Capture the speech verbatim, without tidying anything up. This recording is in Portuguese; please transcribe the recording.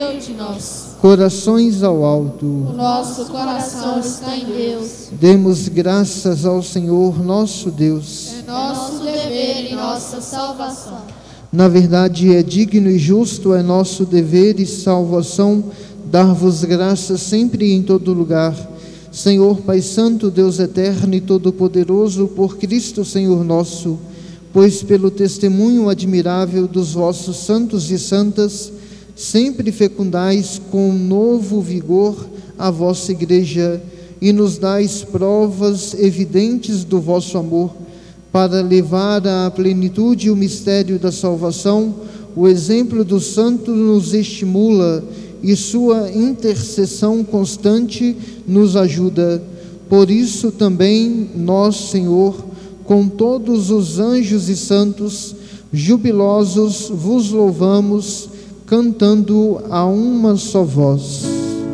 de nós. Corações ao alto. O nosso coração está em Deus. Demos graças ao Senhor nosso Deus. É nosso dever e nossa salvação. Na verdade, é digno e justo, é nosso dever e salvação dar-vos graças sempre e em todo lugar, Senhor Pai Santo, Deus eterno e todo-poderoso, por Cristo Senhor nosso, pois pelo testemunho admirável dos vossos santos e santas, sempre fecundais com novo vigor a vossa Igreja e nos dais provas evidentes do vosso amor, para levar à plenitude o mistério da salvação. O exemplo dos santos nos estimula e sua intercessão constante nos ajuda. Por isso também nós, Senhor, com todos os anjos e santos, jubilosos vos louvamos, cantando a uma só voz.